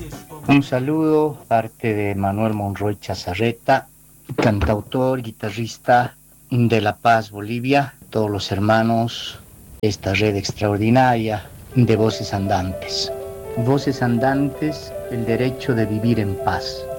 Un saludo, parte de Manuel Monroy Chazarreta, cantautor, guitarrista de La Paz, Bolivia, todos los hermanos de esta red extraordinaria de voces andantes. Voces andantes, el derecho de vivir en paz.